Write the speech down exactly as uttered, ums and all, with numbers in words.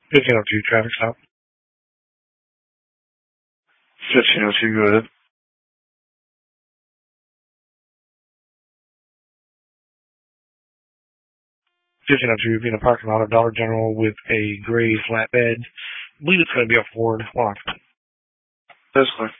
fifteen oh two, traffic stop. fifteen oh two, go ahead. fifteen oh two, being a parking lot of Dollar General with a gray flatbed. I believe it's going to be a Ford. Hold on. That's fine.